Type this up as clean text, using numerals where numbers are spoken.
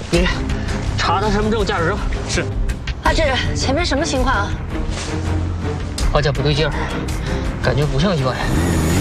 你查他身份证、驾驶证。 是。 阿志，前面什么情况啊？ 好像不对劲儿，感觉不像意外。